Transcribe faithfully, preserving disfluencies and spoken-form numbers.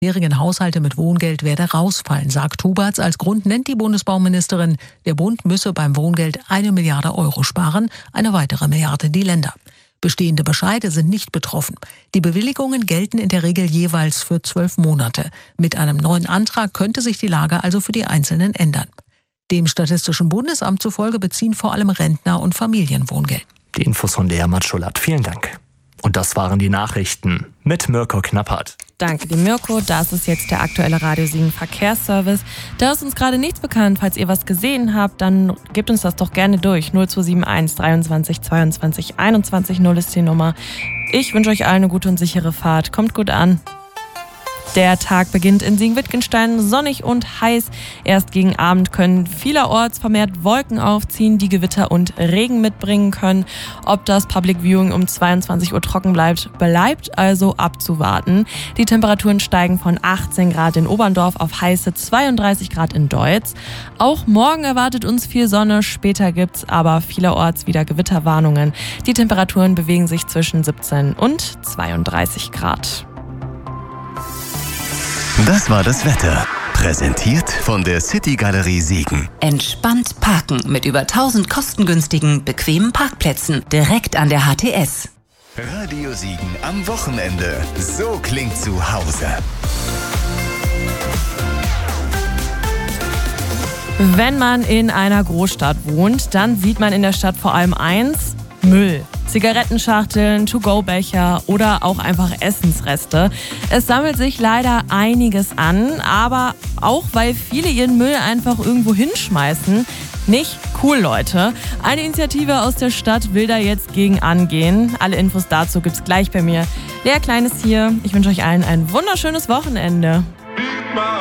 Jährigen Haushalte mit Wohngeld werde rausfallen, sagt Huberts. Als Grund nennt die Bundesbauministerin, der Bund müsse beim Wohngeld eine Milliarde Euro sparen, eine weitere Milliarde die Länder. Bestehende Bescheide sind nicht betroffen. Die Bewilligungen gelten in der Regel jeweils für zwölf Monate. Mit einem neuen Antrag könnte sich die Lage also für die Einzelnen ändern. Dem Statistischen Bundesamt zufolge beziehen vor allem Rentner und Familien Wohngeld. Die Infos von Lea Matschulat. Vielen Dank. Und das waren die Nachrichten mit Mirko Knappert. Danke, die Mirko. Das ist jetzt der aktuelle Radio sieben Verkehrsservice. Da ist uns gerade nichts bekannt. Falls ihr was gesehen habt, dann gebt uns das doch gerne durch. null zwei sieben eins dreiundzwanzig zweiundzwanzig einundzwanzig null ist die Nummer. Ich wünsche euch allen eine gute und sichere Fahrt. Kommt gut an. Der Tag beginnt in Siegen-Wittgenstein sonnig und heiß. Erst gegen Abend können vielerorts vermehrt Wolken aufziehen, die Gewitter und Regen mitbringen können. Ob das Public Viewing um zweiundzwanzig Uhr trocken bleibt, bleibt also abzuwarten. Die Temperaturen steigen von achtzehn Grad in Oberndorf auf heiße zweiunddreißig Grad in Deutz. Auch morgen erwartet uns viel Sonne, später gibt's aber vielerorts wieder Gewitterwarnungen. Die Temperaturen bewegen sich zwischen siebzehn und zweiunddreißig Grad. Das war das Wetter. Präsentiert von der City Galerie Siegen. Entspannt parken mit über tausend kostengünstigen, bequemen Parkplätzen direkt an der H T S. Radio Siegen am Wochenende. So klingt zu Hause. Wenn man in einer Großstadt wohnt, dann sieht man in der Stadt vor allem eins: Müll. Zigarettenschachteln, To-Go-Becher oder auch einfach Essensreste. Es sammelt sich leider einiges an, aber auch weil viele ihren Müll einfach irgendwo hinschmeißen. Nicht cool, Leute. Eine Initiative aus der Stadt will da jetzt gegen angehen. Alle Infos dazu gibt's gleich bei mir. Lea Klein ist hier. Ich wünsche euch allen ein wunderschönes Wochenende.